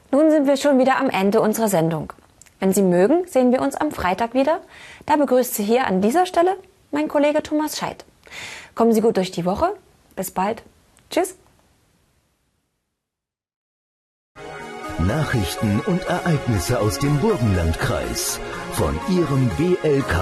Nun sind wir schon wieder am Ende unserer Sendung. Wenn Sie mögen, sehen wir uns am Freitag wieder. Da begrüßt Sie hier an dieser Stelle mein Kollege Thomas Scheidt. Kommen Sie gut durch die Woche. Bis bald. Tschüss. Nachrichten und Ereignisse aus dem Burgenlandkreis von Ihrem WLK